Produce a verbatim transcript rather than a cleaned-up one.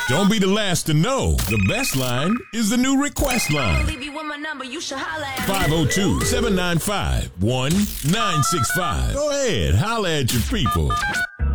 Don't be the last to know. The best line is the new request line. Leave you with my number, you should holla at five oh two, seven nine five, one nine six five. Go ahead, holla at your people.